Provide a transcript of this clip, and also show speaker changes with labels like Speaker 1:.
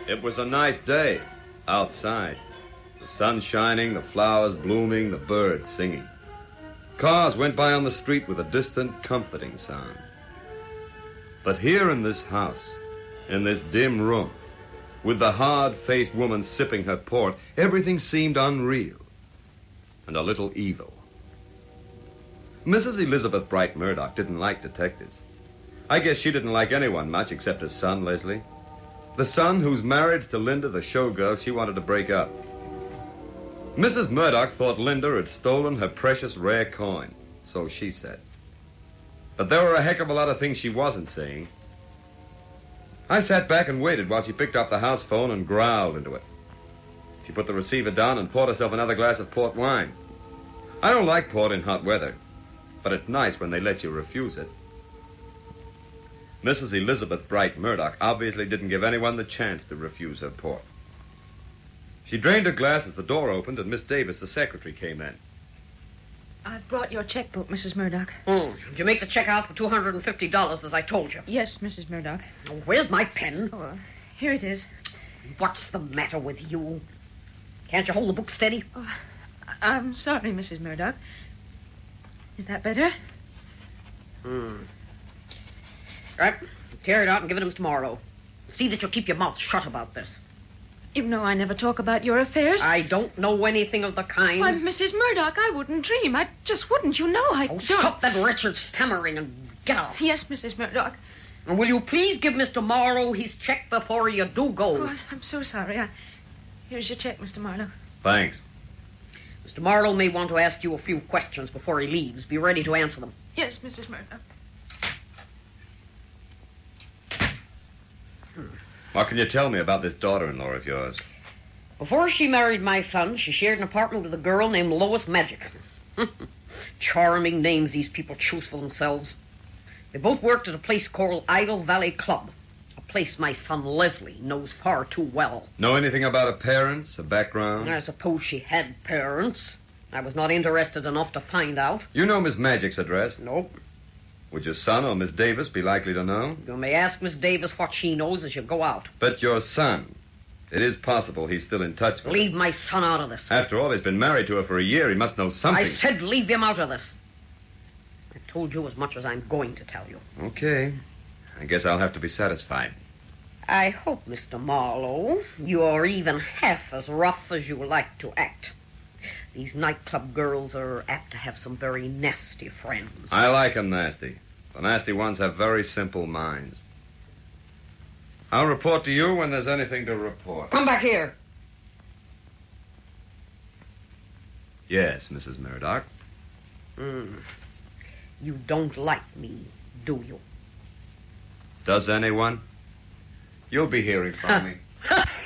Speaker 1: It was a nice day outside. The sun shining, the flowers blooming, the birds singing. Cars went by on the street with a distant, comforting sound. But here in this house, in this dim room, with the hard-faced woman sipping her port, everything seemed unreal and a little evil. Mrs. Elizabeth Bright Murdoch didn't like detectives. I guess she didn't like anyone much except her son, Leslie. The son whose marriage to Linda, the showgirl, she wanted to break up. Mrs. Murdoch thought Linda had stolen her precious rare coin, so she said. But there were a heck of a lot of things she wasn't saying. I sat back and waited while she picked up the house phone and growled into it. She put the receiver down and poured herself another glass of port wine. I don't like port in hot weather, but it's nice when they let you refuse it. Mrs. Elizabeth Bright Murdoch obviously didn't give anyone the chance to refuse her port. She drained her glass as the door opened and Miss Davis, the secretary, came in.
Speaker 2: I've brought your checkbook, Mrs. Murdoch.
Speaker 3: Did you make the check out for $250 as I told you?
Speaker 2: Yes, Mrs. Murdoch.
Speaker 3: Oh, where's my pen?
Speaker 2: Oh, here it is.
Speaker 3: What's the matter with you? Can't you hold the book steady?
Speaker 2: Oh, I'm sorry, Mrs. Murdoch. Is that better?
Speaker 3: Right. Tear it out and give it to Mr. Marlowe. See that you keep your mouth shut about this.
Speaker 2: You know I never talk about your affairs.
Speaker 3: I don't know anything of the kind.
Speaker 2: Why, Mrs. Murdoch, I wouldn't dream. I just wouldn't. You know I don't.
Speaker 3: Stop that wretched stammering and get out.
Speaker 2: Yes, Mrs. Murdoch.
Speaker 3: And will you please give Mr. Marlowe his check before you do go?
Speaker 2: Oh, I'm so sorry. Here's your check, Mr. Marlowe.
Speaker 1: Thanks.
Speaker 3: Mr. Marlowe may want to ask you a few questions before he leaves. Be ready to answer them.
Speaker 2: Yes, Mrs. Murdoch.
Speaker 1: What can you tell me about this daughter-in-law of yours?
Speaker 3: Before she married my son, she shared an apartment with a girl named Lois Magic. Charming names these people choose for themselves. They both worked at a place called Idle Valley Club, a place my son Leslie knows far too well.
Speaker 1: Know anything about her parents, her background?
Speaker 3: I suppose she had parents. I was not interested enough to find out.
Speaker 1: You know Miss Magic's address?
Speaker 3: Nope.
Speaker 1: Would your son or Miss Davis be likely to know?
Speaker 3: You may ask Miss Davis what she knows as you go out.
Speaker 1: But your son, it is possible he's still in touch with her.
Speaker 3: Leave my son out of this.
Speaker 1: After all, he's been married to her for a year. He must know something.
Speaker 3: I said leave him out of this. I've told you as much as I'm going to tell you.
Speaker 1: Okay. I guess I'll have to be satisfied.
Speaker 3: I hope, Mr. Marlowe, you're even half as rough as you like to act. These nightclub girls are apt to have some very nasty friends.
Speaker 1: I like 'em nasty. The nasty ones have very simple minds. I'll report to you when there's anything to report.
Speaker 3: Come back here.
Speaker 1: Yes, Mrs. Murdoch.
Speaker 3: You don't like me, do you?
Speaker 1: Does anyone? You'll be hearing from me.